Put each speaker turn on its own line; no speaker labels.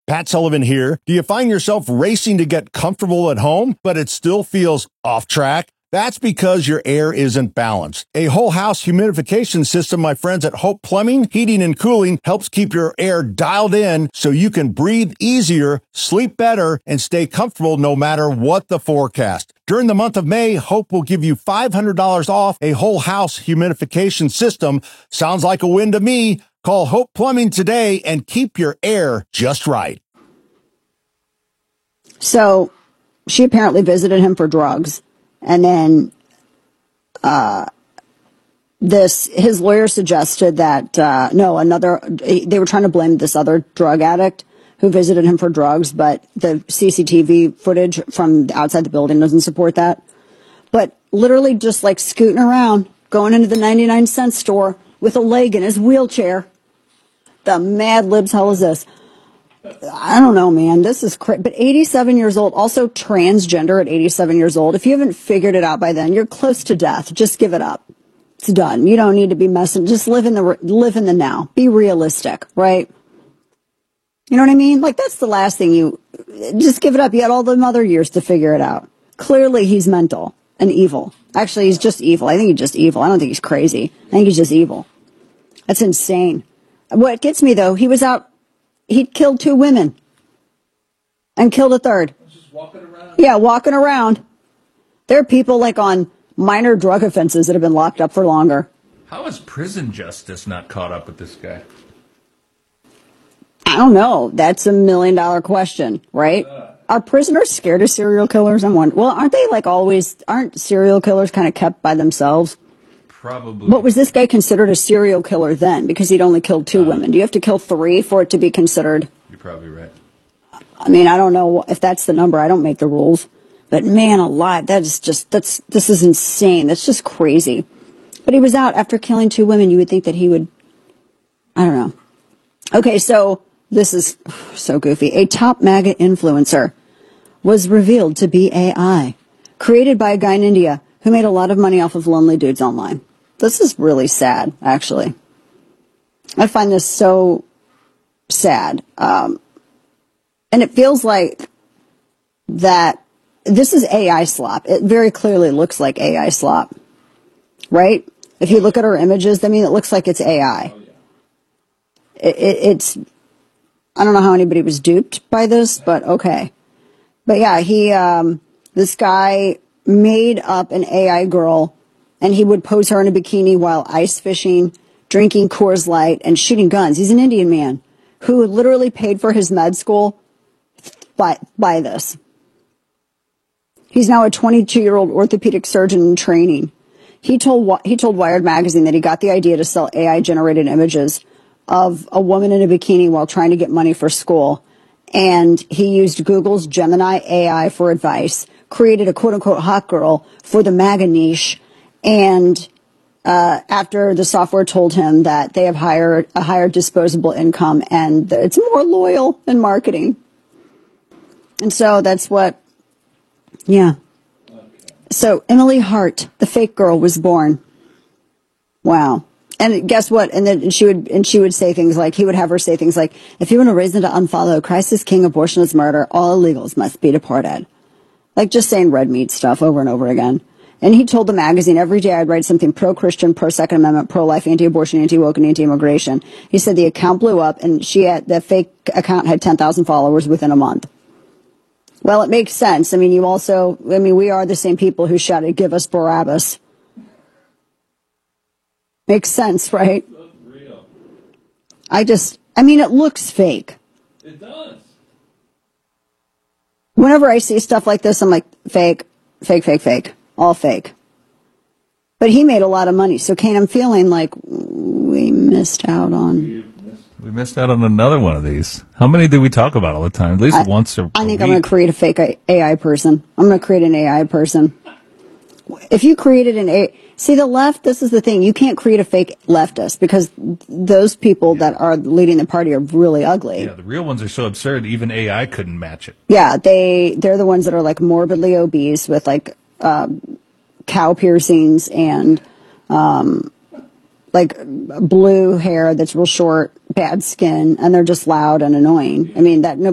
Pat Sullivan here. Do you find yourself racing to get comfortable at home, but it still feels off track? That's because your air isn't balanced. A whole house humidification system, my friends at Hope Plumbing, Heating and Cooling, helps keep your air dialed in so you can breathe easier, sleep better, and stay comfortable no matter what the forecast. During the month of May, Hope will give you $500 off a whole house humidification system. Sounds like a win to me. Call Hope Plumbing today and keep your air just right.
So she apparently visited him for drugs. And then his lawyer suggested that, they were trying to blame this other drug addict who visited him for drugs, but the CCTV footage from outside the building doesn't support that. But literally just like scooting around, going into the 99-cent store with a leg in his wheelchair. The Mad Libs hell is this? I don't know, man. This is crazy. But 87 years old, also transgender at 87 years old. If you haven't figured it out by then, you're close to death. Just give it up. It's done. You don't need to be messing. Just live in the now. Be realistic, right? You know what I mean? Like, that's the last thing just give it up. You had all the other years to figure it out. Clearly, he's mental and evil. Actually, he's just evil. I think he's just evil. I don't think he's crazy. I think he's just evil. That's insane. What gets me, though, he'd killed 2 women and killed a third.
Just walking around.
Yeah, walking around. There are people like on minor drug offenses that have been locked up for longer.
How is prison justice not caught up with this guy?
I don't know. That's $1 million question, right? Are prisoners scared of serial killers? I'm wondering. Well, aren't serial killers kind of kept by themselves?
Probably.
But was this guy considered a serial killer then? Because he'd only killed 2 women. Do you have to kill 3 for it to be considered?
You're probably right.
I mean, I don't know if that's the number. I don't make the rules. But man alive, this is insane. That's just crazy. But he was out after killing 2 women. You would think that he would, I don't know. Okay, so this is so goofy. A top MAGA influencer was revealed to be AI, created by a guy in India who made a lot of money off of lonely dudes online. This is really sad, actually. I find this so sad. And it feels like that this is AI slop. It very clearly looks like AI slop, right? If you look at her images, I mean, it looks like it's AI.
Oh, yeah.
It's, I don't know how anybody was duped by this, but okay. But yeah, this guy made up an AI girl, and he would pose her in a bikini while ice fishing, drinking Coors Light, and shooting guns. He's an Indian man who literally paid for his med school by this. He's now a 22-year-old orthopedic surgeon in training. He told Wired magazine that he got the idea to sell AI-generated images of a woman in a bikini while trying to get money for school. And he used Google's Gemini AI for advice, created a quote-unquote hot girl for the MAGA niche, and after the software told him that they have a higher disposable income and it's more loyal than marketing. And so that's what, yeah. So Emily Hart, the fake girl, was born. Wow. And guess what? And then she would say things like, he would have her say things like, if you want a reason to unfollow, Christ is king, abortion is murder, all illegals must be deported. Like just saying red meat stuff over and over again. And he told the magazine, every day I'd write something pro-Christian, pro-Second Amendment, pro-life, anti-abortion, anti-woke, and anti-immigration. He said the account blew up and the fake account had 10,000 followers within a month. Well, it makes sense. I mean, we are the same people who shouted, give us Barabbas. Makes sense, right?
That's real.
It looks fake.
It does.
Whenever I see stuff like this, I'm like, fake, fake, fake, fake. All fake. But he made a lot of money. So, Kane, I'm feeling like we missed out on...
We missed out on another one of these. How many do we talk about all the time? At least once a
I think
week.
I'm going to create a fake AI person. I'm going to create an AI person. If you created an AI... See, the left, this is the thing. You can't create a fake leftist because those people that are leading the party are really ugly.
Yeah, the real ones are so absurd, even AI couldn't match it.
Yeah, they're the ones that are like morbidly obese with like cow piercings and like blue hair that's real short, bad skin, and they're just loud and annoying. I mean, that